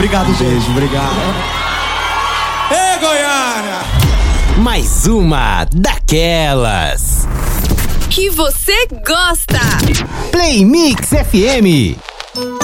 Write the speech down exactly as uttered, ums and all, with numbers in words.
Obrigado, Um gente. beijo, obrigado. Ê, Goiânia! Mais uma daquelas que você gosta. Play Mix F M.